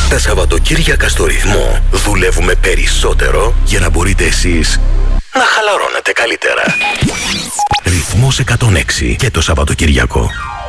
Τα Σαββατοκύριακα στο Ρυθμό δουλεύουμε περισσότερο για να μπορείτε εσείς να χαλαρώνετε καλύτερα. Ρυθμός 106 και το Σαββατοκύριακο.